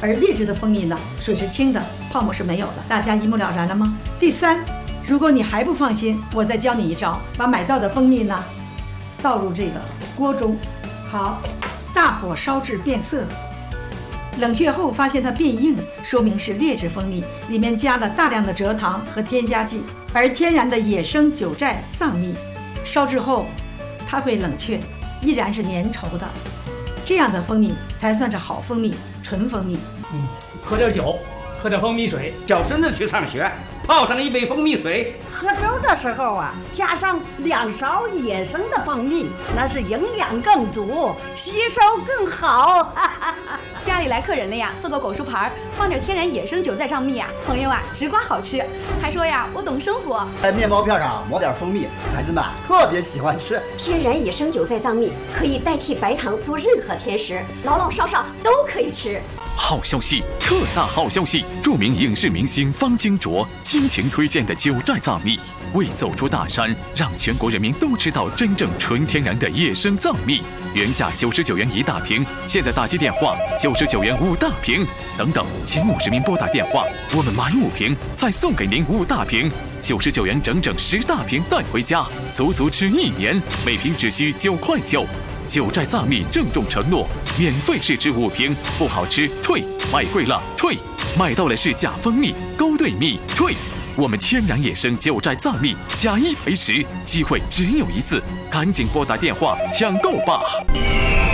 而劣质的蜂蜜呢，水是清的，泡沫是没有的。大家一目了然了吗？第三，如果你还不放心，我再教你一招，把买到的蜂蜜呢倒入这个锅中，好，大火烧至变色。冷却后发现它变硬，说明是劣质蜂蜜，里面加了大量的蔗糖和添加剂。而天然的野生九寨藏蜜，烧制后它会冷却，依然是粘稠的。这样的蜂蜜才算是好蜂蜜，纯蜂蜜。 喝点酒，喝点蜂蜜水， 叫孙子去上学，泡上一杯蜂蜜水。 喝粥的时候啊，加上2勺野生的蜂蜜，那是营养更足，吸收更好。 家里来客人了呀，做个果蔬盘，放点天然野生九寨藏蜜呀，朋友啊，直刮好吃。还说呀，我懂生活。 在面包片上抹点蜂蜜，孩子们特别喜欢吃。 天然野生九寨藏蜜可以代替白糖做任何甜食，老老少少都可以吃。 好消息，特大好消息！著名影视明星方金卓倾情推荐的九寨藏蜜，为走出大山，让全国人民都知道真正纯天然的野生藏蜜。原价99元1大瓶，现在打击电话99元5大瓶。等等，前50名拨打电话，我们买5瓶再送给您5大瓶，99元整整10大瓶带回家，足足吃1年，每瓶只需9块9。九寨藏蜜郑重承诺，免费试吃5瓶，不好吃退，买贵了退，买到了是假蜂蜜、勾兑蜜退。我们天然野生九寨藏蜜假1赔10，机会只有一次，赶紧拨打电话抢购吧！